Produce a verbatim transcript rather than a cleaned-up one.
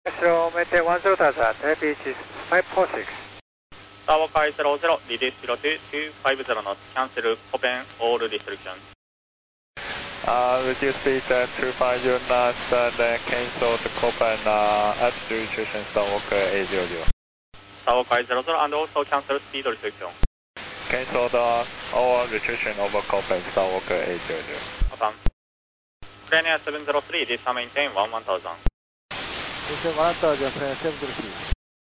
Astro maintain one zero thousand, L P H is five four six. Starwalker zero zero, release zero two two five zero knots, cancel open all restrictions. Uh, reduce speed at two five zero knots, and then cancel the Copen uh, altitude restriction Starwalker eight zero zero. Starwalker zero zero and also cancel speed restriction. Cancel the all restriction over Copen Starwalker eight zero zero. Affirm. Premier seven zero three, this maintain one one thousand. Maintain one thousand, Premier seven zero three.